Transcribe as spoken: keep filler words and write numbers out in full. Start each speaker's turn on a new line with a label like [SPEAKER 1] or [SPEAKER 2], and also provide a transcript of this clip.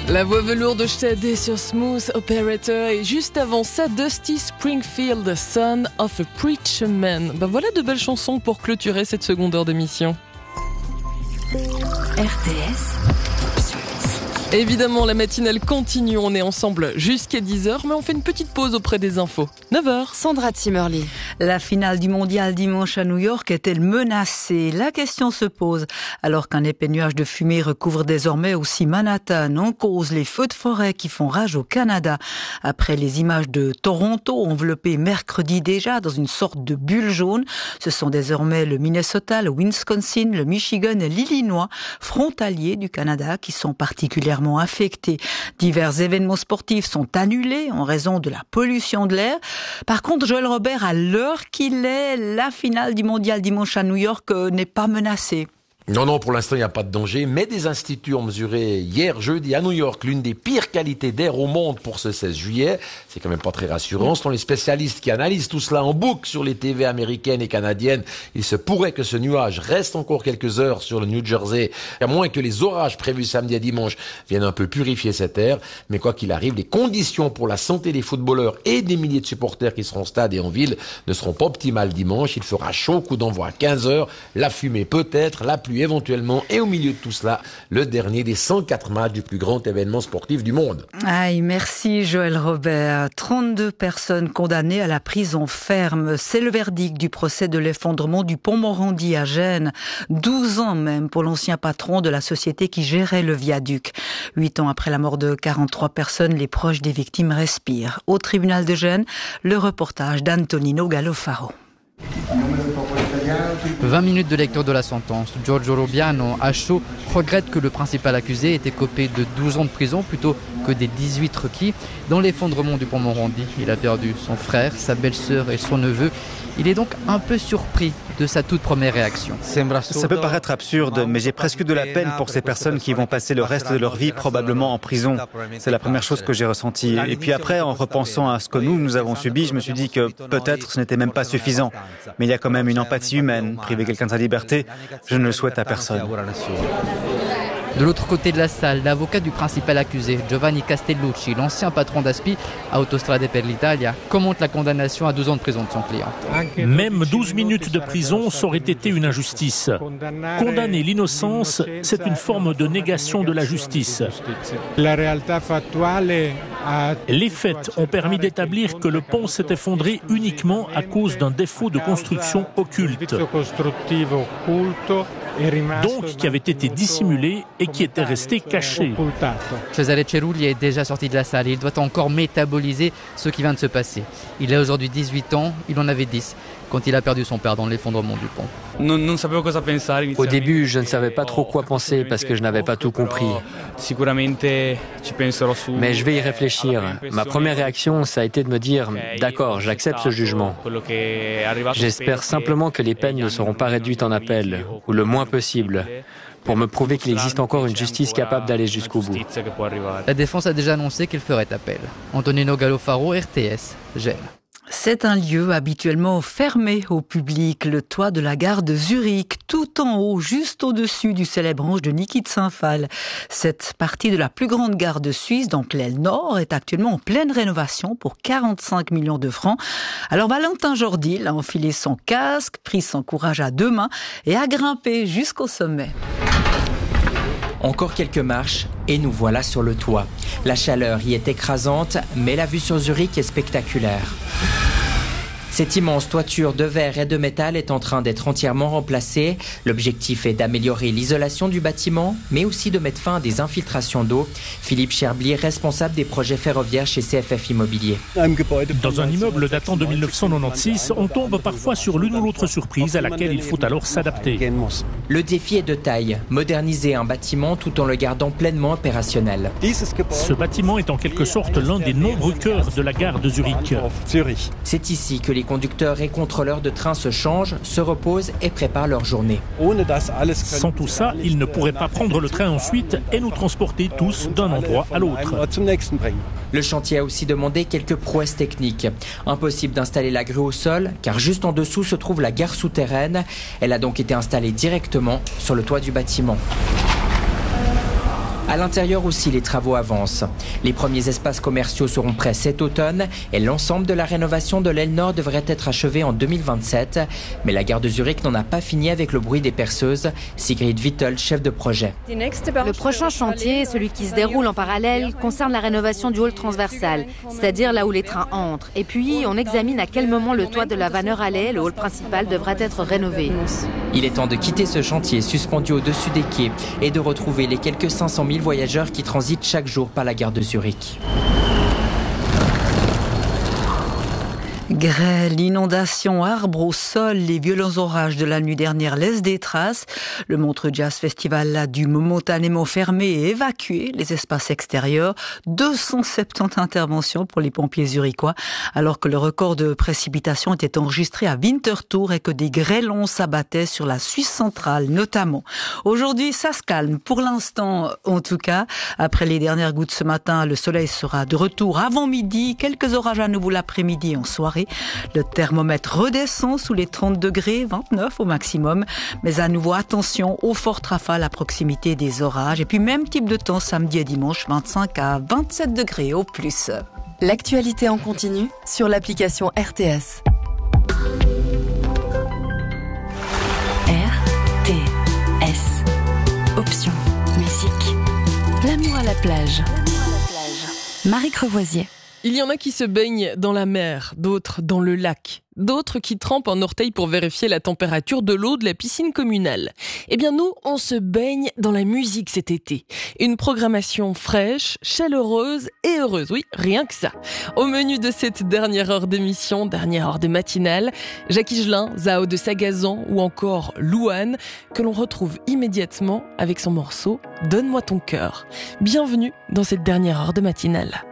[SPEAKER 1] La voix velours de Shadé sur Smooth Operator et juste avant ça, Dusty Springfield, Son of a Preacher Man. Ben voilà de belles chansons pour clôturer cette seconde heure d'émission.
[SPEAKER 2] R T S.
[SPEAKER 1] Évidemment, la matinale continue, on est ensemble jusqu'à dix heures, mais on fait une petite pause auprès des infos. neuf heures.
[SPEAKER 2] Sandra Zimmerli.
[SPEAKER 3] La finale du mondial dimanche à New York est-elle menacée? La question se pose, alors qu'un épais nuage de fumée recouvre désormais aussi Manhattan, en cause les feux de forêt qui font rage au Canada. Après les images de Toronto, enveloppées mercredi déjà dans une sorte de bulle jaune, ce sont désormais le Minnesota, le Wisconsin, le Michigan et l'Illinois, frontaliers du Canada, qui sont particulièrement affectés. Divers événements sportifs sont annulés en raison de la pollution de l'air. Par contre, Joël Robert, à l'heure qu'il est, la finale du mondial dimanche à New York euh, n'est pas menacée.
[SPEAKER 4] Non, non, pour l'instant, il n'y a pas de danger, mais des instituts ont mesuré hier, jeudi, à New York, l'une des pires qualités d'air au monde pour ce seize juillet. C'est quand même pas très rassurant. Ce sont les spécialistes qui analysent tout cela en boucle sur les T V américaines et canadiennes. Il se pourrait que ce nuage reste encore quelques heures sur le New Jersey, à moins que les orages prévus samedi et dimanche viennent un peu purifier cet air. Mais quoi qu'il arrive, les conditions pour la santé des footballeurs et des milliers de supporters qui seront au stade et en ville ne seront pas optimales dimanche. Il fera chaud, coup d'envoi à quinze heures, la fumée peut-être, la pluie éventuellement, et au milieu de tout cela, le dernier des cent quatre matchs du plus grand événement sportif du monde.
[SPEAKER 3] Aïe, merci Joël Robert. trente-deux personnes condamnées à la prison ferme. C'est le verdict du procès de l'effondrement du pont Morandi à Gênes. douze ans même pour l'ancien patron de la société qui gérait le viaduc. Huit ans après la mort de quarante-trois personnes, les proches des victimes respirent. Au tribunal de Gênes, le reportage d'Antonino Gallofaro.
[SPEAKER 5] vingt minutes de lecture de la sentence. Giorgio Robiano, à chaud, regrette que le principal accusé ait été copé de douze ans de prison plutôt que des dix-huit requis. Dans l'effondrement du pont Morandi, il a perdu son frère, sa belle-sœur et son neveu. Il est donc un peu surpris de sa toute première réaction.
[SPEAKER 6] Ça peut paraître absurde, mais j'ai presque de la peine pour ces personnes qui vont passer le reste de leur vie probablement en prison. C'est la première chose que j'ai ressentie. Et puis après, en repensant à ce que nous, nous avons subi, je me suis dit que peut-être ce n'était même pas suffisant. Mais il y a quand même une empathie humaine. Priver quelqu'un de sa liberté, je ne le souhaite à personne.
[SPEAKER 5] De l'autre côté de la salle, l'avocat du principal accusé, Giovanni Castellucci, l'ancien patron d'Aspi à Autostrade per l'Italia, commente la condamnation à douze ans de prison de son client.
[SPEAKER 7] Même douze minutes de prison, ça aurait été une injustice. Condamner l'innocence, c'est une forme de négation de la justice. Les faits ont permis d'établir que le pont s'est effondré uniquement à cause d'un défaut de construction occulte. Donc qui avait été dissimulé et qui était resté caché.
[SPEAKER 5] Cesare Cerulli est déjà sorti de la salle et il doit encore métaboliser ce qui vient de se passer. Il a aujourd'hui dix-huit ans, il en avait dix quand il a perdu son père dans l'effondrement du pont.
[SPEAKER 8] Au début, je ne savais pas trop quoi penser parce que je n'avais pas tout compris. Mais je vais y réfléchir. Ma première réaction, ça a été de me dire « D'accord, j'accepte ce jugement. J'espère simplement que les peines ne seront pas réduites en appel, ou le moins possible, pour me prouver qu'il existe encore une justice capable d'aller jusqu'au bout. »
[SPEAKER 5] La défense a déjà annoncé qu'il ferait appel. Antonino Gallofaro, R T S, Gênes.
[SPEAKER 3] C'est un lieu habituellement fermé au public, le toit de la gare de Zurich, tout en haut, juste au-dessus du célèbre ange de Niki de Saint-Phal. Cette partie de la plus grande gare de Suisse, donc l'aile nord, est actuellement en pleine rénovation pour quarante-cinq millions de francs. Alors Valentin Jordi a enfilé son casque, pris son courage à deux mains et a grimpé jusqu'au sommet.
[SPEAKER 9] Encore quelques marches et nous voilà sur le toit. La chaleur y est écrasante, mais la vue sur Zurich est spectaculaire. Cette immense toiture de verre et de métal est en train d'être entièrement remplacée. L'objectif est d'améliorer l'isolation du bâtiment, mais aussi de mettre fin à des infiltrations d'eau. Philippe Cherblier, responsable des projets ferroviaires chez C F F Immobilier.
[SPEAKER 7] Dans un immeuble datant de mille neuf cent quatre-vingt-seize, on tombe parfois sur l'une ou l'autre surprise à laquelle il faut alors s'adapter.
[SPEAKER 9] Le défi est de taille, moderniser un bâtiment tout en le gardant pleinement opérationnel.
[SPEAKER 7] Ce bâtiment est en quelque sorte l'un des nombreux cœurs de la gare de Zurich.
[SPEAKER 9] C'est ici que les conducteurs et contrôleurs de train se changent, se reposent et préparent leur journée.
[SPEAKER 7] Sans tout ça, ils ne pourraient pas prendre le train ensuite et nous transporter tous d'un endroit à l'autre.
[SPEAKER 9] Le chantier a aussi demandé quelques prouesses techniques. Impossible d'installer la grue au sol, car juste en dessous se trouve la gare souterraine. Elle a donc été installée directement sur le toit du bâtiment. À l'intérieur aussi, les travaux avancent. Les premiers espaces commerciaux seront prêts cet automne et l'ensemble de la rénovation de l'aile nord devrait être achevé en deux mille vingt-sept. Mais la gare de Zurich n'en a pas fini avec le bruit des perceuses. Sigrid Vittel, chef de projet.
[SPEAKER 10] Le prochain chantier, celui qui se déroule en parallèle, concerne la rénovation du hall transversal, c'est-à-dire là où les trains entrent. Et puis, on examine à quel moment le toit de la Vanneurallee, le hall principal, devra être rénové.
[SPEAKER 9] Il est temps de quitter ce chantier suspendu au-dessus des quais et de retrouver les quelques cinq cent mille voyageurs qui transitent chaque jour par la gare de Zurich.
[SPEAKER 3] Grêle, inondations, arbres au sol, les violents orages de la nuit dernière laissent des traces. Le Montreux Jazz Festival a dû momentanément fermer et évacuer les espaces extérieurs. deux cent soixante-dix interventions pour les pompiers zurichois, alors que le record de précipitations était enregistré à Winterthur et que des grêlons s'abattaient sur la Suisse centrale notamment. Aujourd'hui, ça se calme, pour l'instant en tout cas. Après les dernières gouttes ce matin, le soleil sera de retour avant midi. Quelques orages à nouveau l'après-midi en soirée. Le thermomètre redescend sous les trente degrés, vingt-neuf au maximum. Mais à nouveau, attention aux fortes rafales à proximité des orages. Et puis même type de temps samedi et dimanche, vingt-cinq à vingt-sept degrés au plus.
[SPEAKER 2] L'actualité en continu sur l'application R T S. R T S. Option musique. L'amour à la plage. Marie Crevoisier.
[SPEAKER 1] Il y en a qui se baignent dans la mer, d'autres dans le lac, d'autres qui trempent un orteil pour vérifier la température de l'eau de la piscine communale. Eh bien nous, on se baigne dans la musique cet été. Une programmation fraîche, chaleureuse et heureuse, oui, rien que ça. Au menu de cette dernière heure d'émission, dernière heure de matinale, Jacques Higelin, Zao de Sagazan ou encore Louane, que l'on retrouve immédiatement avec son morceau « Donne-moi ton cœur ». Bienvenue dans cette dernière heure de matinale.